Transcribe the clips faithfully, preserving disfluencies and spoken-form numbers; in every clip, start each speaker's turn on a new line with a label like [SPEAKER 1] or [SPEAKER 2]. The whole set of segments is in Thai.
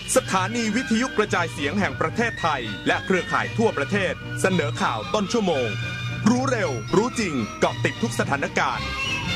[SPEAKER 1] สถานีวิทยุกระจายเสียงแห่งประเทศไทยและเครือข่ายทั่วประเทศเสนอข่าวต้นชั่วโมงรู้เร็วรู้จริงเกาะติดทุกสถานการณ์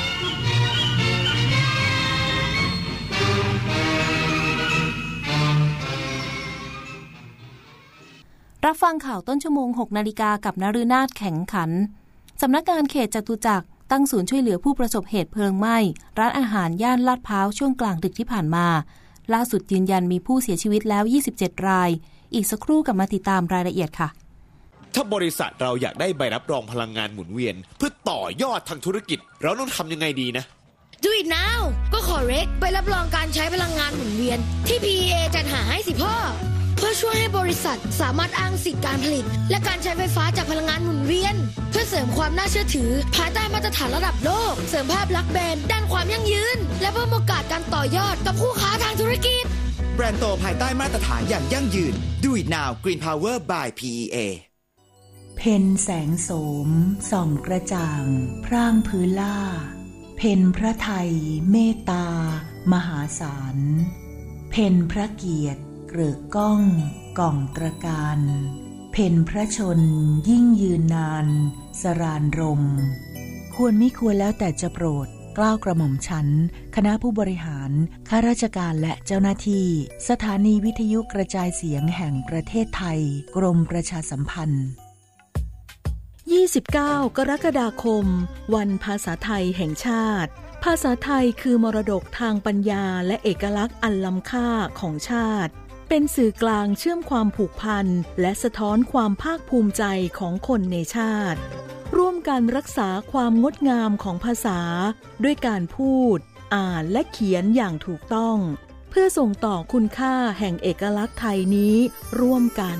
[SPEAKER 2] รับฟังข่าวต้นชั่วโมง หกนาฬิกากับนฤนาถแข็งขันสำนักงานเขตจตุจักรตั้งศูนย์ช่วยเหลือผู้ประสบเหตุเพลิงไหม้ร้านอาหารย่านลาดพร้าวช่วงกลางดึกที่ผ่านมาล่าสุดยืนยันมีผู้เสียชีวิตแล้วยี่สิบเจ็ดรายอีกสักครู่กลับมาติดตามรายละเอียดค่ะ
[SPEAKER 3] ถ้าบริษัทเราอยากได้ใบรับรองพลังงานหมุนเวียนเพื่อต่อยอดทางธุรกิจเราต้องทำยังไงดีนะ
[SPEAKER 4] Do it now ก็ขอเรกใบรับรองการใช้พลังงานหมุนเวียนที่ พี อี เอ จัดหาให้สิพ่อเพื่อช่วยให้บริษัทสามารถอ้างสิทธิการผลิตและการใช้ไฟฟ้าจากพลังงานหมุนเวียนเพื่อเสริมความน่าเชื่อถือภายใต้มาตรฐานระดับโลกเสริมภาพลักษณ์แบรนด์ด้านความยั่งยืนและเพิ่มโอกาสการต่อยอดกับคู่ค้าทางธุรกิจ
[SPEAKER 5] แบรนด์โตภายใต้มาตรฐานอย่างยั่งยืน Do it now Green Power by พี อี เอ
[SPEAKER 6] เพ็ญแสงโสมส่องกระจ่างพร่างพื้นล่าเพ็ญพระไทยเมตตามหาศาลเพ็ญพระเกียรติเกริกก้องก่องตระการเพ็ญพระชนยิ่งยืนนานสรานรมควรมิควรแล้วแต่จะโปรดเกล้ากระหม่อมฉันคณะผู้บริหารข้าราชการและเจ้าหน้าที่สถานีวิทยุกระจายเสียงแห่งประเทศไทยกรมประชาสัมพันธ์
[SPEAKER 7] ยี่สิบเก้ากรกฎาคมวันภาษาไทยแห่งชาติภาษาไทยคือมรดกทางปัญญาและเอกลักษณ์อันล้ำค่าของชาติเป็นสื่อกลางเชื่อมความผูกพันและสะท้อนความภาคภูมิใจของคนในชาติร่วมกันรักษาความงดงามของภาษาด้วยการพูดอ่านและเขียนอย่างถูกต้องเพื่อส่งต่อคุณค่าแห่งเอกลักษณ์ไทยนี้ร่วมกัน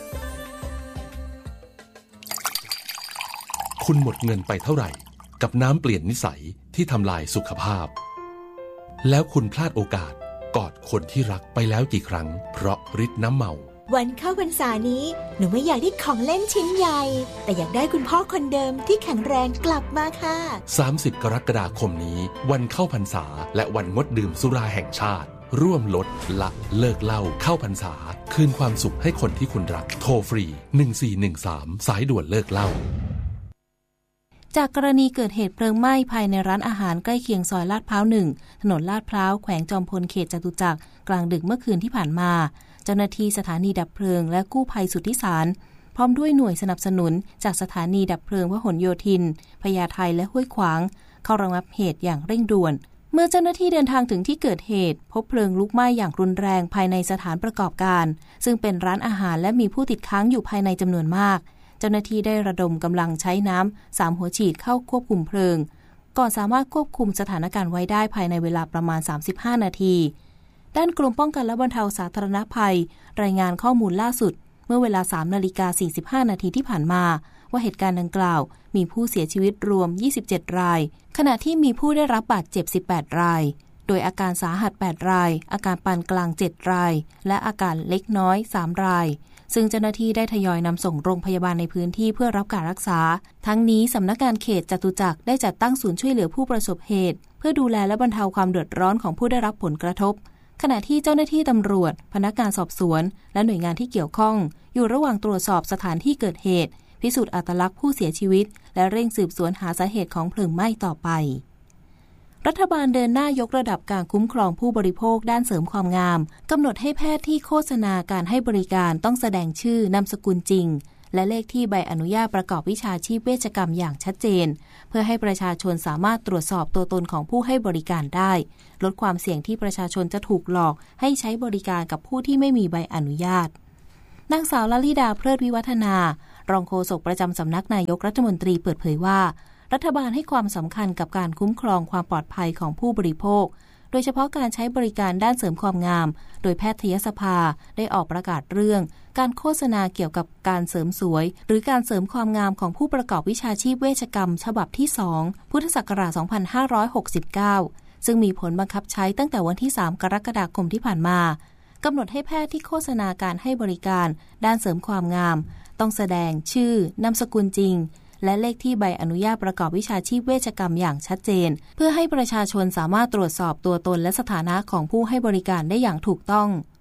[SPEAKER 8] คุณหมดเงินไปเท่าไหร่กับน้ำเปลี่ยนนิสัยที่ทำลายสุขภาพแล้วคุณพลาดโอกาสกอดคนที่รักไปแล้วกี่ครั้งเพราะฤทธิ์น้ำเมา
[SPEAKER 9] วันเข้าพรรษานี้หนูไม่อยากได้ของเล่นชิ้นใหญ่แต่อยากได้คุณพ่อคนเดิมที่แข็งแรงกลับมาค่ะ
[SPEAKER 8] สามสิบกรกฎาคมนี้วันเข้าพรรษาและวันงดดื่มสุราแห่งชาติร่วมลดละเลิกเหล้าเข้าพรรษาคืนความสุขให้คนที่คุณรักโทรฟรีหนึ่งสี่หนึ่งสามสายด่วนเลิกเหล้า
[SPEAKER 2] จากกรณีเกิดเหตุเพลิงไหม้ภายในร้านอาหารใกล้เคียงซอยลาดพร้าวหนึ่งถนนลาดพร้าวแขวงจอมพลเขตจตุจักรกลางดึกเมื่อคืนที่ผ่านมาเจ้าหน้าที่สถานีดับเพลิงและกู้ภัยสุทธิสารพร้อมด้วยหน่วยสนับสนุนจากสถานีดับเพลิงพหลโยธินพญาไทและห้วยขวางเข้าระงับเหตุอย่างเร่งด่วนเมื่อเจ้าหน้าที่เดินทางถึงที่เกิดเหตุพบเพลิงลุกไหม้อย่างรุนแรงภายในสถานประกอบการซึ่งเป็นร้านอาหารและมีผู้ติดค้างอยู่ภายในจำนวนมากเจ้าหน้าที่ได้ระดมกำลังใช้น้ำสามหัวฉีดเข้าควบคุมเพลิงก่อนสามารถควบคุมสถานการณ์ไว้ได้ภายในเวลาประมาณสามสิบห้านาทีด้านกรมป้องกันและบรรเทาสาธารณภัยรายงานข้อมูลล่าสุดเมื่อเวลา สามนาฬิกาสี่สิบห้านาทีที่ผ่านมาว่าเหตุการณ์ดังกล่าวมีผู้เสียชีวิตรวมยี่สิบเจ็ดรายขณะที่มีผู้ได้รับบาดเจ็บสิบแปดรายโดยอาการสาหัสแปดรายอาการปานกลางเจ็ดรายและอาการเล็กน้อยสามรายซึ่งเจ้าหน้าที่ได้ทยอยนำส่งโรงพยาบาลในพื้นที่เพื่อรับการรักษาทั้งนี้สำนักงานเขตจตุจักรได้จัดตั้งศูนย์ช่วยเหลือผู้ประสบเหตุเพื่อดูแลและบรรเทาความเดือดร้อนของผู้ได้รับผลกระทบขณะที่เจ้าหน้าที่ตำรวจพนักงานสอบสวนและหน่วยงานที่เกี่ยวข้องอยู่ระหว่างตรวจสอบสถานที่เกิดเหตุพิสูจน์อัตลักษณ์ผู้เสียชีวิตและเร่งสืบสวนหาสาเหตุของเพลิงไหม้ต่อไปรัฐบาลเดินหน้ายกระดับการคุ้มครองผู้บริโภคด้านเสริมความงามกำหนดให้แพทย์ที่โฆษณาการให้บริการต้องแสดงชื่อนามสกุลจริงและเลขที่ใบอนุญาตประกอบวิชาชีพเวชกรรมอย่างชัดเจนเพื่อให้ประชาชนสามารถตรวจสอบตัวตนของผู้ให้บริการได้ลดความเสี่ยงที่ประชาชนจะถูกหลอกให้ใช้บริการกับผู้ที่ไม่มีใบอนุญาตนางสาวลลิดาเพลิดวิวัฒนารองโฆษกประจำสำนักนายกรัฐมนตรีเปิดเผยว่ารัฐบาลให้ความสำคัญกับการคุ้มครองความปลอดภัยของผู้บริโภคโดยเฉพาะการใช้บริการด้านเสริมความงามโดยแพทยสภาได้ออกประกาศเรื่องการโฆษณาเกี่ยวกับการเสริมสวยหรือการเสริมความงามของผู้ประกอบวิชาชีพเวชกรรมฉบับที่สองพุทธศักราชสองพันห้าร้อยหกสิบเก้าซึ่งมีผลบังคับใช้ตั้งแต่วันที่สามกรกฎาคมที่ผ่านมากำหนดให้แพทย์ที่โฆษณาการให้บริการด้านเสริมความงามต้องแสดงชื่อนามสกุลจริงและเลขที่ใบอนุญาตประกอบวิชาชีพเวชกรรมอย่างชัดเจนเพื่อให้ประชาชนสามารถตรวจสอบตัวตนและสถานะของผู้ให้บริการได้อย่างถูกต้อง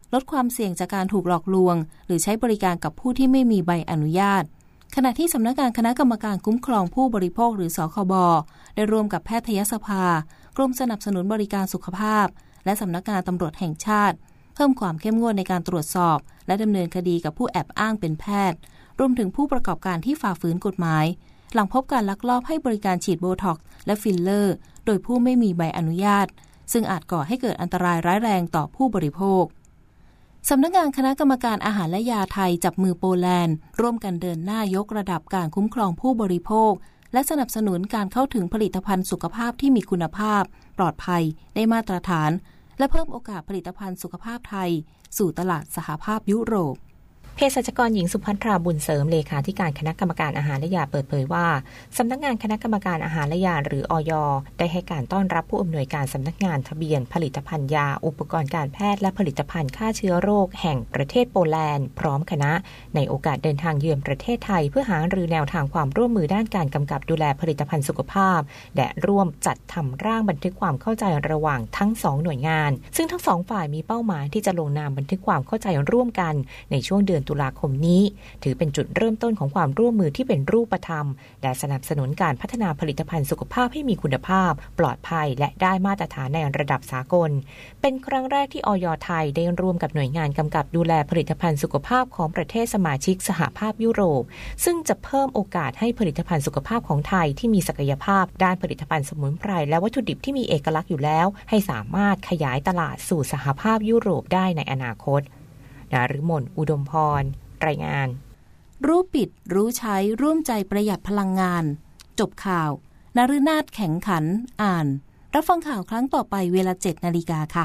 [SPEAKER 2] ลดความเสี่ยงจากการถูกหลอกลวงหรือใช้บริการกับผู้ที่ไม่มีใบอนุญาตขณะที่สำนักงานคณะกรรมการคุ้มครองผู้บริโภคหรือสคบได้ร่วมกับแพทยสภากรมสนับสนุนบริการสุขภาพและสำนักงานตำรวจแห่งชาติเพิ่มความเข้มงวดในการตรวจสอบและดำเนินคดีกับผู้แอบอ้างเป็นแพทย์รวมถึงผู้ประกอบการที่ฝ่าฝืนกฎหมายหลังพบการลักลอบให้บริการฉีดโบท็อกซ์และฟิลเลอร์โดยผู้ไม่มีใบอนุญาตซึ่งอาจก่อให้เกิดอันตรายร้ายแรงต่อผู้บริโภคสำนักงานคณะกรรมการอาหารและยาไทยจับมือโปแลนด์ร่วมกันเดินหน้ายกระดับการคุ้มครองผู้บริโภคและสนับสนุนการเข้าถึงผลิตภัณฑ์สุขภาพที่มีคุณภาพปลอดภัยได้มาตรฐานและเพิ่มโอกาสผลิตภัณฑ์สุขภาพไทยสู่ตลาดสหภาพยุโรป
[SPEAKER 10] เภสัชกรหญิงสุภัทราบุญเสริมเลขาธิการคณะกรรมการอาหารและยาเปิดเผยว่าสำนักงานคณะกรรมการอาหารและยาหรืออย.ได้ให้การต้อนรับผู้อำนวยการสำนักงานทะเบียนผลิตภัณฑ์ยาอุปกรณ์การแพทย์และผลิตภัณฑ์ฆ่าเชื้อโรคแห่งประเทศโปแลนด์พร้อมคณะในโอกาสเดินทางเยือนประเทศไทยเพื่อหารือแนวทางความร่วมมือด้านการกำกับดูแลผลิตภัณฑ์สุขภาพและร่วมจัดทำร่างบันทึกความเข้าใจระหว่างทั้งสองหน่วยงานซึ่งทั้งสองฝ่ายมีเป้าหมายที่จะลงนามบันทึกความเข้าใจร่วมกันในช่วงเดือนตุลาคมนี้ถือเป็นจุดเริ่มต้นของความร่วมมือที่เป็นรูปธรรมและสนับสนุนการพัฒนาผลิตภัณฑ์สุขภาพให้มีคุณภาพปลอดภัยและได้มาตรฐานในระดับสากลเป็นครั้งแรกที่อย.ไทยได้ร่วมกับหน่วยงานกำกับดูแลผลิตภัณฑ์สุขภาพของประเทศสมาชิกสหภาพยุโรปซึ่งจะเพิ่มโอกาสให้ผลิตภัณฑ์สุขภาพของไทยที่มีศักยภาพด้านผลิตภัณฑ์สมุนไพรและวัตถุดิบที่มีเอกลักษณ์อยู่แล้วให้สามารถขยายตลาดสู่สหภาพยุโรปได้ในอนาคตนฤมลอุดมพรรายงาน
[SPEAKER 2] รู้ปิดรู้ใช้ร่วมใจประหยัดพลังงานจบข่าวนฤนาถแข็งขันอ่านรับฟังข่าวครั้งต่อไปเวลา เจ็ดนาฬิกาค่ะ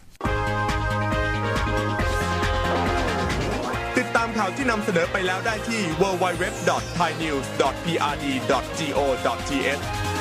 [SPEAKER 1] ติดตามข่าวที่นำเสนอไปแล้วได้ที่ ดับเบิลยู ดับเบิลยู ดับเบิลยู ดอท ไทยนิวส์ ดอท พี อาร์ ดี ดอท จี โอ ดอท ที เอช